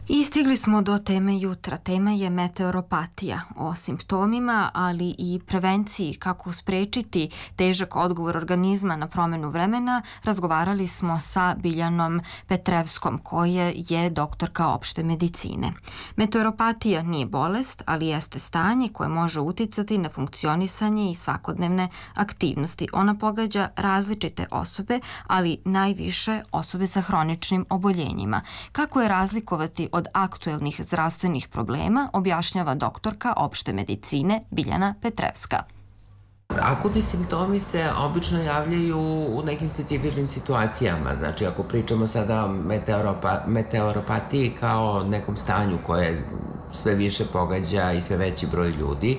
I stigli smo do teme jutra. Tema je meteoropatija. O simptomima, ali i prevenciji kako sprečiti težak odgovor organizma na promenu vremena, razgovarali smo sa Biljanom Petrevskom, koja je doktorka opšte medicine. Meteoropatija nije bolest, ali jeste stanje koje može uticati na funkcionisanje i svakodnevne aktivnosti. Ona pogađa različite osobe, ali najviše osobe sa hroničnim oboljenjima. Kako je razlikovati od aktuelnih zdravstvenih problema, objašnjava doktorka opšte medicine Biljana Petrevska. Akutni simptomi se obično javljaju u nekim specifičnim situacijama. Znači, ako pričamo sada o meteoropatiji kao nekom stanju koje sve više pogađa i sve veći broj ljudi,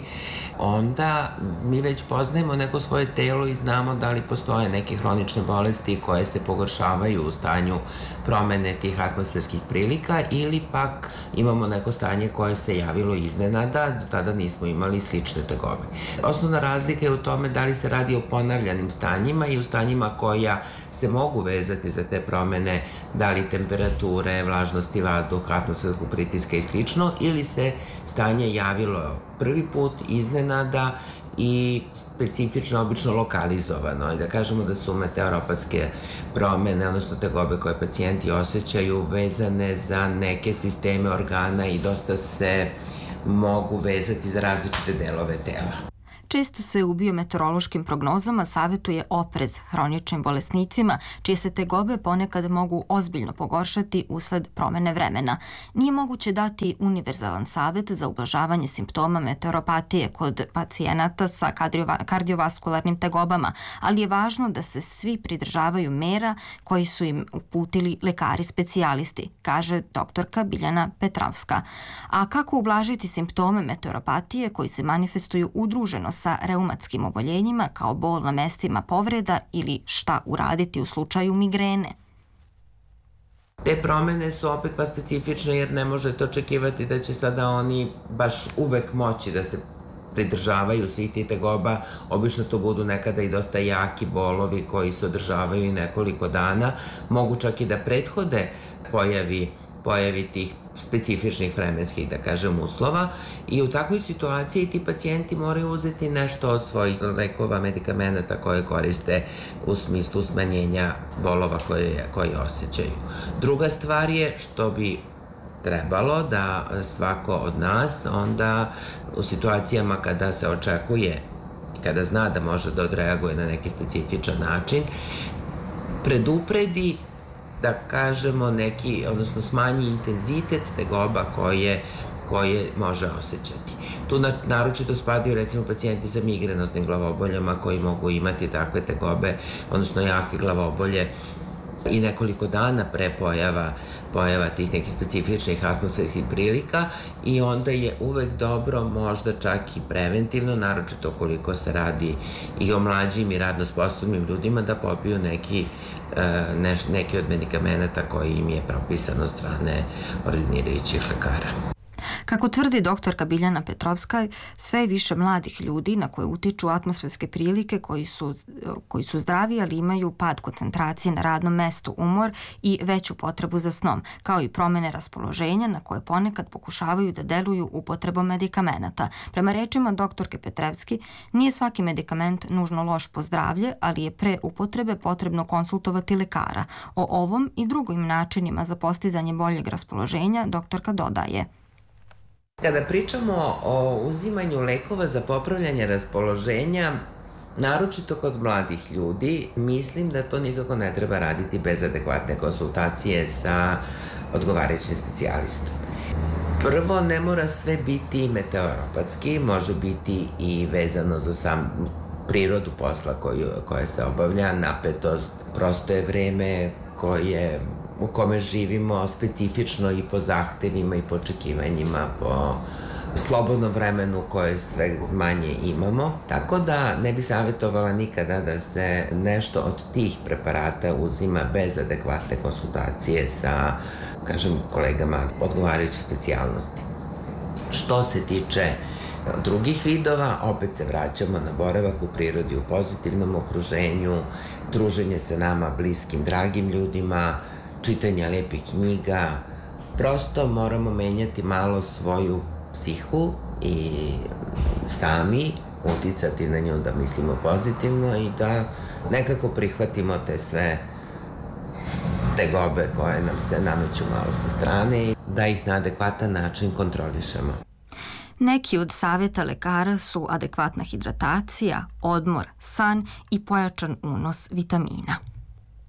onda mi već poznajemo neko svoje telo i znamo da li postoje neke hronične bolesti koje se pogoršavaju u stanju promene tih atmosferskih prilika ili pak imamo neko stanje koje se javilo iznenada, do tada nismo imali slične tegobe. Osnovna razlika je u tome da li se radi o ponavljanim stanjima i u stanjima koja se mogu vezati za te promene, da li temperature, vlažnosti vazduha, atmosferskog pritiska i slično, ili se stanje javilo prvi put iznenada i specifično, obično lokalizovano. I da kažemo da su meteoropatske promene, odnosno tegobe koje pacijenti osjećaju, vezane za neke sisteme organa i dosta se mogu vezati za različite delove tela. Često se u biometeorološkim prognozama savjetuje oprez hroničnim bolesnicima, čije se tegobe ponekad mogu ozbiljno pogoršati usled promene vremena. Nije moguće dati univerzalan savjet za ublažavanje simptoma meteoropatije kod pacijenata sa kardiovaskularnim tegobama, ali je važno da se svi pridržavaju mera koji su im uputili lekari specijalisti, kaže doktorka Biljana Petravska. A kako ublažiti simptome meteoropatije koji se manifestuju udruženo sa reumatskim oboljenjima kao bol na mestima povreda ili šta uraditi u slučaju migrene? Te promene su opet pa specifične jer ne možete očekivati da će sada oni baš uvek moći da se pridržavaju svih tih tegoba. Obično to budu nekada i dosta jaki bolovi koji se održavaju i nekoliko dana. Mogu čak i da prethode pojavi tih specifičnih vremenskih, da kažem, uslova i u takvoj situaciji ti pacijenti moraju uzeti nešto od svojih lekova, medikamenata koje koriste u smislu smanjenja bolova koje osjećaju. Druga stvar je što bi trebalo da svako od nas onda u situacijama kada se očekuje i kada zna da može da odreaguje na neki specifičan način, predupredi, da kažemo, odnosno smanji intenzitet tegoba koje može osjećati. Tu naročito spadaju recimo pacijenti sa migrenoznim glavoboljama koji mogu imati takve tegobe, odnosno jake glavobolje i nekoliko dana pre pojava tih nekih specifičnih atmosferskih prilika i onda je uvek dobro, možda čak i preventivno, naročito koliko se radi i o mlađim i radno sposobnim ljudima, da popiju neki od medikamenata koji im je propisano od strane ordinirajućih lekara. Kako tvrdi doktorka Biljana Petrovska, sve je više mladih ljudi na koje utiču atmosferske prilike koji su zdravi, ali imaju pad koncentracije na radnom mestu, umor i veću potrebu za snom, kao i promene raspoloženja na koje ponekad pokušavaju da deluju upotrebom medikamenata. Prema rečima doktorke Petrevski, nije svaki medikament nužno loš po zdravlje, ali je pre upotrebe potrebno konsultovati lekara. O ovom i drugim načinima za postizanje boljeg raspoloženja doktorka dodaje. Kada pričamo o uzimanju lekova za popravljanje raspoloženja, naročito kod mladih ljudi, mislim da to nikako ne treba raditi bez adekvatne konsultacije sa odgovarajućim specijalistom. Prvo, ne mora sve biti meteoropatski, može biti i vezano za sam prirodu posla koje se obavlja, napetost, prosto je vreme u kome živimo specifično i po zahtevima i po očekivanjima, po slobodnom vremenu koje sve manje imamo. Tako da ne bi savjetovala nikada da se nešto od tih preparata uzima bez adekvatne konsultacije sa, kažem, kolegama odgovarajuće specijalnosti. Što se tiče drugih vidova, opet se vraćamo na boravak u prirodi u pozitivnom okruženju, druženje sa nama bliskim, dragim ljudima, čitanje lepih knjiga, prosto moramo menjati malo svoju psihu i sami uticati na nju da mislimo pozitivno i da nekako prihvatimo te sve tegobe koje nam se nameću malo sa strane i da ih na adekvatan način kontrolišemo. Neki od savjeta lekara su adekvatna hidratacija, odmor, san i pojačan unos vitamina.